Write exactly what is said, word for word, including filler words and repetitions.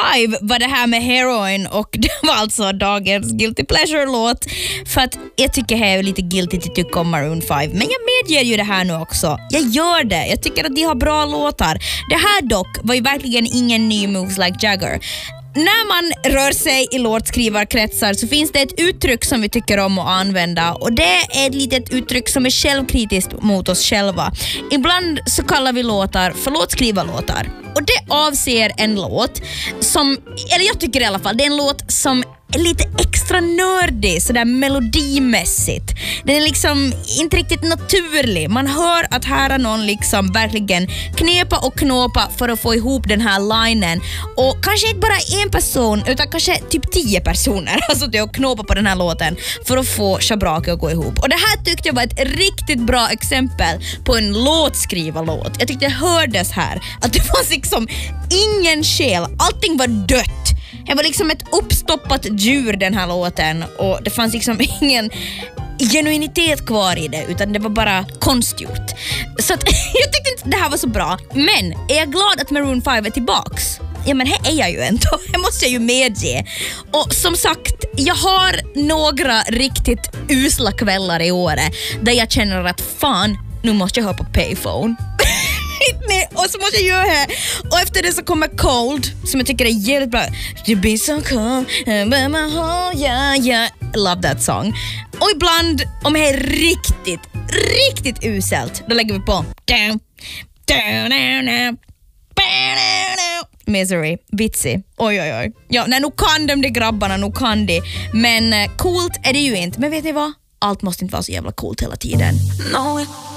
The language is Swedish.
five var det här med Heroin och det var alltså dagens Guilty Pleasure-låt. För att jag tycker det är lite guilty att tycka om Maroon five. Men jag medger ju det här nu också. Jag gör det. Jag tycker att de har bra låtar. Det här dock var ju verkligen ingen ny Moves Like Jagger. När man rör sig i låtskrivarkretsar så finns det ett uttryck som vi tycker om att använda, och det är ett litet uttryck som är självkritiskt mot oss själva. Ibland så kallar vi låtar för låtskrivarlåtar, och det avser en låt som, eller jag tycker i alla fall, det är en låt som är lite extra nördig sådär melodimässigt. Den är liksom inte riktigt naturlig. Man hör att här är någon liksom verkligen knepa och knåpa för att få ihop den här linen. Och kanske inte bara en person utan kanske typ tio personer alltså det att knåpa på den här låten för att få schabrake att gå ihop. Och det här tyckte jag var ett riktigt bra exempel på en låtskrivarlåt. Jag tyckte det hördes här att det fanns liksom ingen själ. Allting var dött. Det var liksom ett uppstoppat djur den här låten, och det fanns liksom ingen genuinitet kvar i det, utan det var bara konstgjort. Så att, jag tyckte inte det här var så bra. Men är jag glad att Maroon five är tillbaks? Ja, men här är jag ju ändå. Det måste jag ju medge. Och som sagt, jag har några riktigt usla kvällar i året där jag känner att fan, nu måste jag höra på Payphone. Nej, och så måste jag göra det. Och efter det så kommer Cold, som jag tycker är jävligt bra. You be so cold, yeah, yeah. Love that song. Och ibland, om det är riktigt, riktigt uselt, då lägger vi på Misery, vitsig. Oj, oj, oj. Ja, nej, nu kan de de grabbarna, nu kan de. Men coolt är det ju inte. Men vet ni vad? Allt måste inte vara så jävla coolt hela tiden. No.